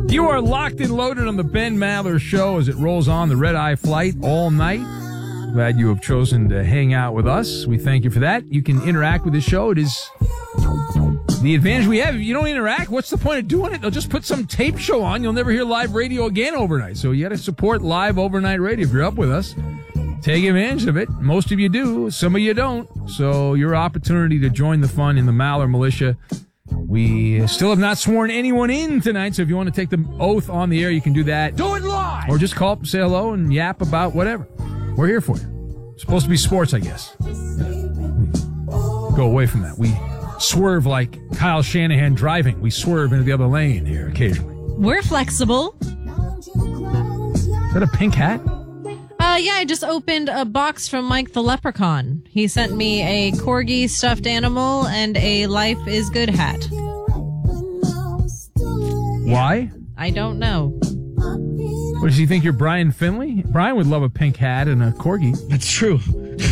You are locked and loaded on the Ben Maller Show as it rolls on the Red Eye flight all night. Glad you have chosen to hang out with us. We thank you for that. You can interact with the show. It is the advantage we have. If you don't interact, what's the point of doing it? They'll just put some tape show on. You'll never hear live radio again overnight. So you got to support live overnight radio if you're up with us. Take advantage of it. Most of you do. Some of you don't. So your opportunity to join the fun in the Maller Militia. We still have not sworn anyone in tonight, so if you want to take the oath on the air, you can do that. Do it live! Or just call up and say hello and yap about whatever. We're here for you. It's supposed to be sports, I guess. Go away from that. We swerve like Kyle Shanahan driving. We swerve into the other lane here occasionally. We're flexible. Is that a pink hat? Yeah, I just opened a box from Mike the Leprechaun. He sent me a corgi stuffed animal and a Life is Good hat. Why? I don't know. What, does he think you're Brian Finley? Brian would love a pink hat and a corgi. That's true.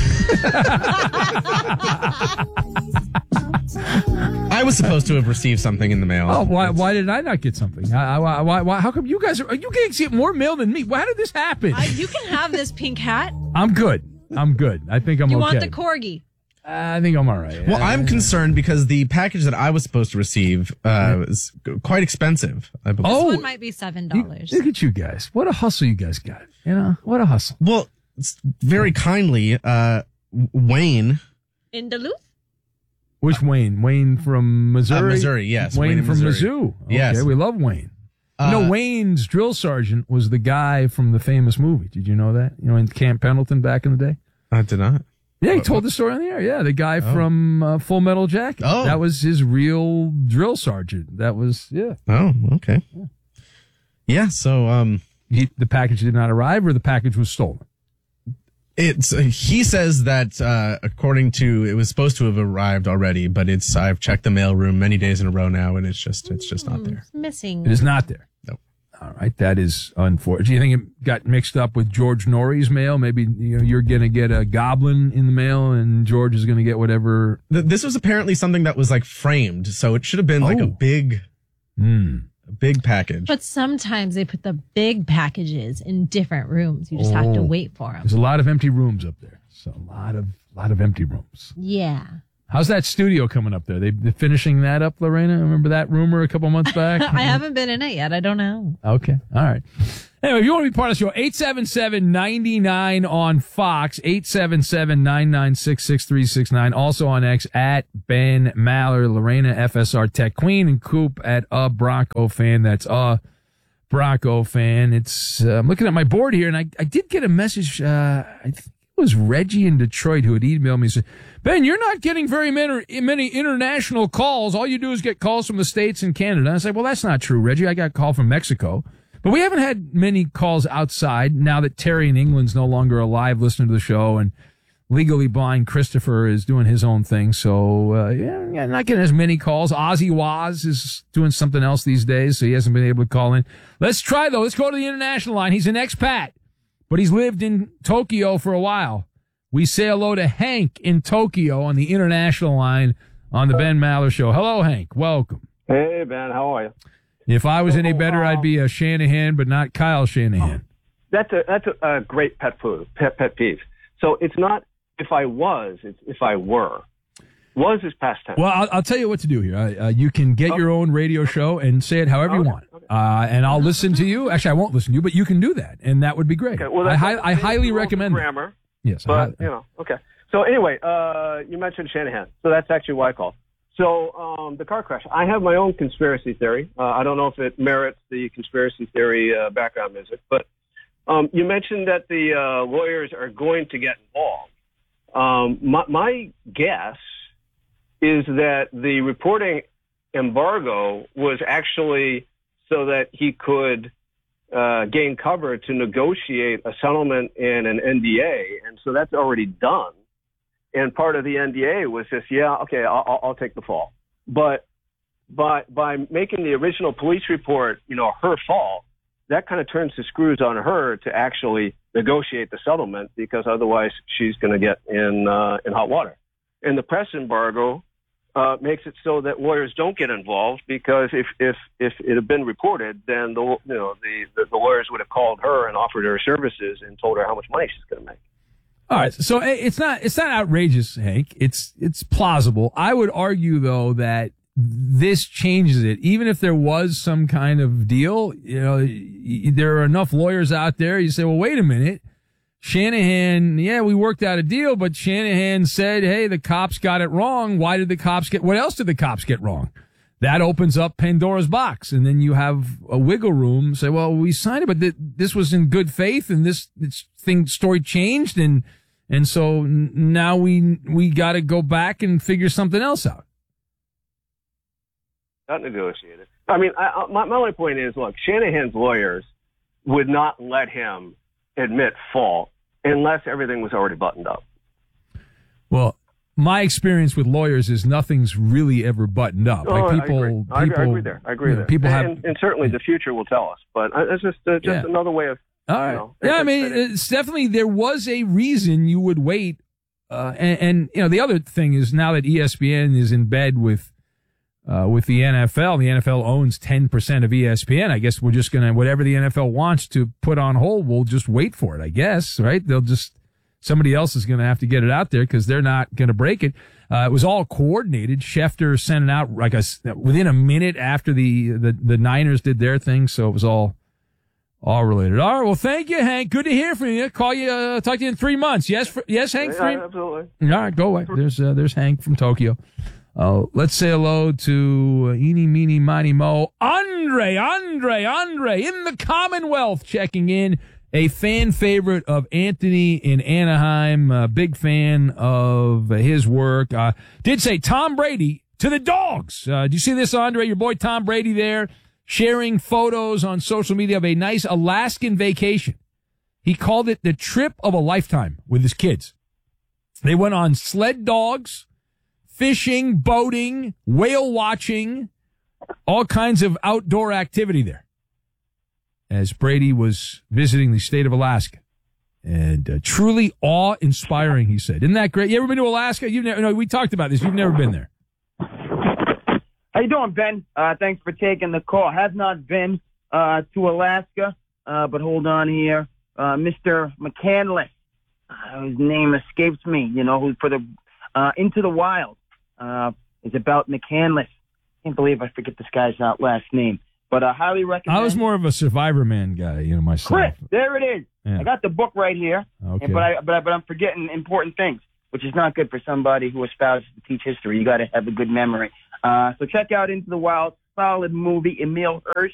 I was supposed to have received something in the mail. Oh, why did I not get something? Why, how come you guys are you getting get more mail than me? How did this happen? You can have this pink hat. I'm good. I think I'm okay. You want the corgi? I think I'm all right. Well, I'm concerned because the package that I was supposed to receive is quite expensive. I believe. This one might be $7. Look at you guys. What a hustle you guys got. You know, what a hustle. Well, very kindly, Wayne. In Duluth? Which Wayne? Wayne from Missouri? Missouri, yes. Wayne from Missouri. Mizzou. Okay, yes. We love Wayne. Wayne's drill sergeant was the guy from the famous movie. Did you know that? You know, in Camp Pendleton back in the day? I did not. Yeah, he told the story on the air. Yeah, the guy from Full Metal Jacket. Oh. That was his real drill sergeant. That was, yeah. Oh, okay. Yeah, so... the package did not arrive or the package was stolen? He says that according to it was supposed to have arrived already, but I've checked the mail room many days in a row now, and it's just not there. It's missing. It is not there. Nope. All right, that is unfortunate. Do you think it got mixed up with George Norrie's mail? Maybe you're going to get a goblin in the mail, and George is going to get whatever. This was apparently something that was like framed, so it should have been like a big. A big package. But sometimes they put the big packages in different rooms. You just have to wait for them. There's a lot of empty rooms up there. So a lot of empty rooms. Yeah. How's that studio coming up there? They're finishing that up, Lorena? Remember that rumor a couple months back? I haven't been in it yet. I don't know. Okay. All right. Anyway, if you want to be part of the show, 877-99 on Fox, 877-996-6369. Also on X at Ben Maller, Lorena FSR Tech Queen, and Coop at a Bronco fan. That's a Bronco fan. It's I'm looking at my board here, and I did get a message. I think it was Reggie in Detroit who had emailed me and said, Ben, you're not getting very many international calls. All you do is get calls from the States and Canada. And I said, well, that's not true, Reggie. I got a call from Mexico. But we haven't had many calls outside now that Terry in England's no longer alive listening to the show, and Legally Blind Christopher is doing his own thing. So, not getting as many calls. Ozzy Waz is doing something else these days, so he hasn't been able to call in. Let's try, though. Let's go to the international line. He's an expat, but he's lived in Tokyo for a while. We say hello to Hank in Tokyo on the international line on the Ben Maller Show. Hello, Hank. Welcome. Hey, Ben. How are you? If I was any better, I'd be a Shanahan, but not Kyle Shanahan. That's a great pet peeve. So it's not if I was, it's if I were. Was is past tense. Well, I'll tell you what to do here. You can get your own radio show and say it however you want. Okay. And I'll listen to you. Actually, I won't listen to you, but you can do that, and that would be great. Okay, well, I highly recommend it. Grammar. Yes. But, okay. So anyway, you mentioned Shanahan. So that's actually why I called. So the car crash. I have my own conspiracy theory. I don't know if it merits the conspiracy theory background music, but you mentioned that the lawyers are going to get involved. My guess is that the reporting embargo was actually so that he could gain cover to negotiate a settlement and an NDA, and so that's already done. And part of the NDA was just, I'll take the fall. But by making the original police report, her fault, that kind of turns the screws on her to actually negotiate the settlement, because otherwise she's going to get in hot water. And the press embargo makes it so that lawyers don't get involved, because if it had been reported, then the lawyers would have called her and offered her services and told her how much money she's going to make. All right, so it's not outrageous, Hank. It's plausible. I would argue though that this changes it. Even if there was some kind of deal, there are enough lawyers out there. You say, well, wait a minute. Shanahan, yeah, we worked out a deal, but Shanahan said, hey, the cops got it wrong. What else did the cops get wrong? That opens up Pandora's box. And then you have a wiggle room. Say, well, we signed it, but this was in good faith, and this story changed. And so now we got to go back and figure something else out. Not negotiated. I mean, my only point is, look, Shanahan's lawyers would not let him admit fault unless everything was already buttoned up. Well, my experience with lawyers is nothing's really ever buttoned up. I agree there. I agree there. People and certainly the future will tell us, but it's just another way of. All right. I mean, it's definitely, there was a reason you would wait. And the other thing is, now that ESPN is in bed with the NFL owns 10% of ESPN. I guess we're just going to, whatever the NFL wants to put on hold, we'll just wait for it, I guess, right? Somebody else is going to have to get it out there because they're not going to break it. It was all coordinated. Schefter sent it out within a minute after the Niners did their thing. So it was all related. All right. Well, thank you, Hank. Good to hear from you. Call you, talk to you in 3 months. Yes, Hank? Yeah, absolutely. All right. Go away. There's Hank from Tokyo. Let's say hello to Eeny, Meeny, Miny, Mo. Andre in the Commonwealth checking in. A fan favorite of Anthony in Anaheim. Big fan of his work. Did say Tom Brady to the dogs. Do you see this, Andre? Your boy Tom Brady there sharing photos on social media of a nice Alaskan vacation. He called it the trip of a lifetime with his kids. They went on sled dogs, fishing, boating, whale watching, all kinds of outdoor activity there, as Brady was visiting the state of Alaska. And truly awe-inspiring, he said. Isn't that great? You ever been to Alaska? We talked about this. You've never been there. How you doing, Ben? Thanks for taking the call. Have not been to Alaska, but hold on here. Mr. McCandless, his name escapes me, who's for the Into the Wild. It's about McCandless. Can't believe I forget this guy's last name. But I highly recommend. I was more of a Survivor Man guy, myself. Chris, there it is. Yeah. I got the book right here, okay. but I'm forgetting important things, which is not good for somebody who espouses to teach history. You got to have a good memory. So check out Into the Wild, solid movie. Emil Hirsch.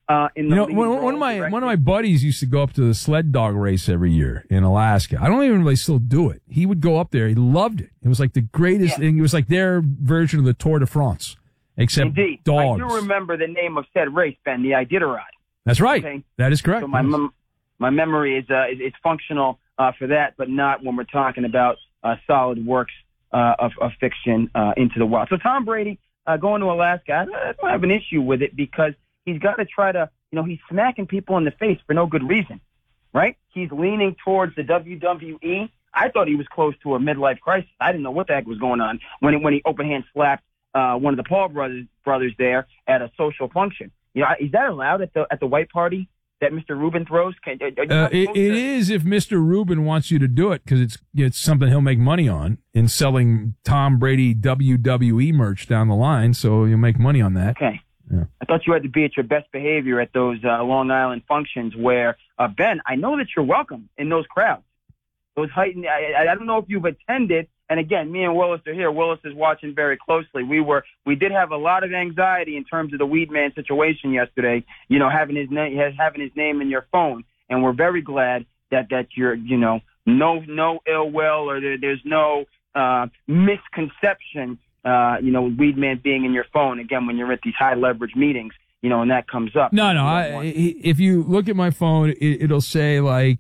One of my buddies used to go up to the sled dog race every year in Alaska. I don't even really still do it. He would go up there. He loved it. It was like the greatest thing. It was like their version of the Tour de France. Except Indeed. dogs. I do remember the name of said race, Ben, the Iditarod. That's right. Okay? That is correct. So my memory is it's functional for that, but not when we're talking about solid works of fiction into the wild. So Tom Brady going to Alaska, I don't have an issue with it because he's got to try to, he's smacking people in the face for no good reason, right? He's leaning towards the WWE. I thought he was close to a midlife crisis. I didn't know what the heck was going on when he open hand slapped one of the Paul brothers there at a social function. Is that allowed at the white party that Mr. Rubin throws? It is if Mr. Rubin wants you to do it because it's something he'll make money on in selling Tom Brady WWE merch down the line. So you'll make money on that. Okay. Yeah. I thought you had to be at your best behavior at those Long Island functions where, Ben, I know that you're welcome in those crowds. Those heightened. I don't know if you've attended. And again, me and Willis are here. Willis is watching very closely. We did have a lot of anxiety in terms of the weed man situation yesterday. Having his name in your phone, and we're very glad that you're no ill will or there's no misconception. Weed man being in your phone again when you're at these high leverage meetings. And that comes up. No. If you look at my phone, it'll say like.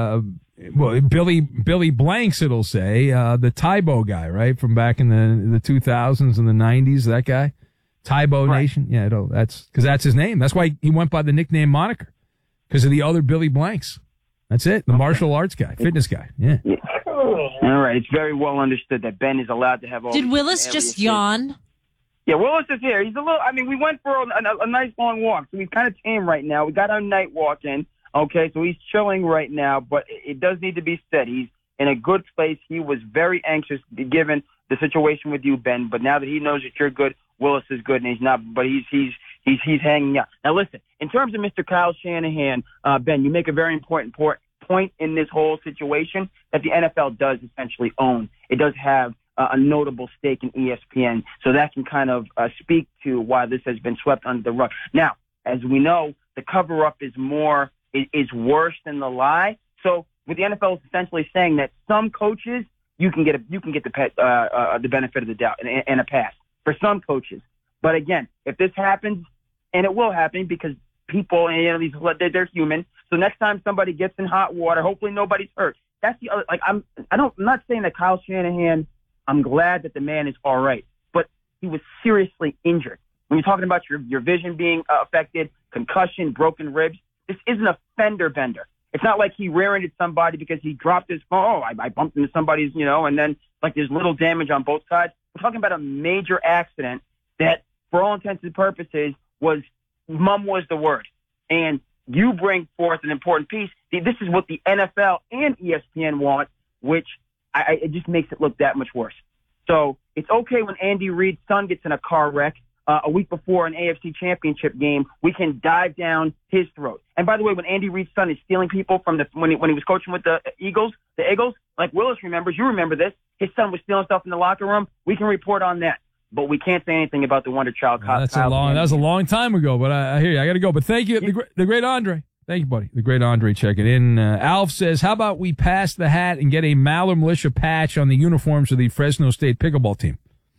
Billy Blanks, it'll say, the Tybo guy, right? From back in the 2000s and the 90s, that guy. Tybo right. Nation. Yeah, that's his name. That's why he went by the nickname moniker. Because of the other Billy Blanks. That's it. The martial arts guy, fitness guy. Yeah. All right. It's very well understood that Ben is allowed to have all. Did these Willis different just aliases. yawn? Yeah, Willis is here. He's a little. I mean, we went for a nice long walk, so he's kind of tame right now. We got our night walk in. Okay, so he's chilling right now, but it does need to be said he's in a good place. He was very anxious given the situation with you, Ben. But now that he knows that you're good, Willis is good, and he's not. But he's hanging out. Now, listen. In terms of Mr. Kyle Shanahan, Ben, you make a very important point in this whole situation that the NFL does essentially own. It does have a notable stake in ESPN, so that can kind of speak to why this has been swept under the rug. Now, as we know, the cover-up is worse than the lie. So, what the NFL is essentially saying that some coaches you can get the benefit of the doubt and a pass for some coaches. But again, if this happens, and it will happen because people, they're human. So next time somebody gets in hot water, hopefully nobody's hurt. That's the other. I'm not saying that Kyle Shanahan. I'm glad that the man is all right, but he was seriously injured. When you're talking about your vision being affected, concussion, broken ribs, this isn't a fender bender. It's not like he rear-ended somebody because he dropped his phone. Oh, I bumped into somebody's, and then like there's little damage on both sides. We're talking about a major accident that, for all intents and purposes, was the word. And you bring forth an important piece. This is what the NFL and ESPN want, which it just makes it look that much worse. So it's okay when Andy Reid's son gets in a car wreck a week before an AFC championship game. We can dive down his throat. And by the way, when Andy Reid's son is stealing people from when he was coaching with the Eagles, like Willis remembers, you remember this, his son was stealing stuff in the locker room. We can report on that. But we can't say anything about the Wonder Child. That was a long time ago, but I hear you. I got to go. But thank you, the great Andre. Thank you, buddy. The great Andre checking in. Alf says, how about we pass the hat and get a Maller Militia patch on the uniforms of the Fresno State pickleball team?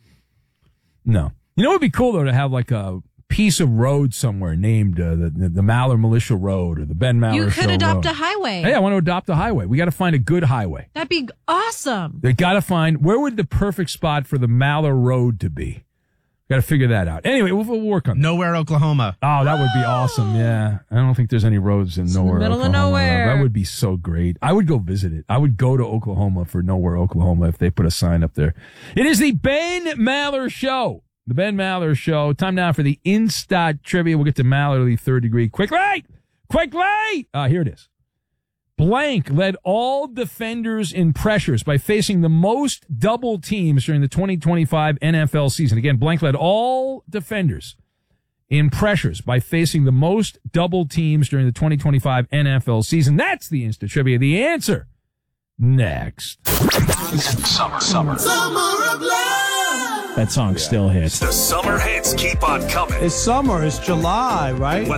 No. You know what would be cool, though, to have like a piece of road somewhere named the Maller Militia Road or the Ben Maller Show. You could adopt road. a highway. Hey, I want to adopt a highway. We got to find a good highway. That'd be awesome. They got to find, where would the perfect spot for the Maller Road to be? Got to figure that out. Anyway, we'll work on that. Nowhere, Oklahoma. Oh, that would be awesome. Yeah. I don't think there's any roads in Nowhere, middle Oklahoma. of nowhere. That would be so great. I would go visit it. I would go to Oklahoma for Nowhere, Oklahoma if they put a sign up there. It is the Ben Maller Show. The Ben Maller Show. Time now for the Instat Trivia. We'll get to Maller, the third degree. Quickly! Here it is. Blank led all defenders in pressures by facing the most double teams during the 2025 NFL season. Again, blank led all defenders in pressures by facing the most double teams during the 2025 NFL season. That's the Instant Trivia. The answer next. Summer of love. That song still hits. The summer hits keep on coming. It's summer. It's July, right?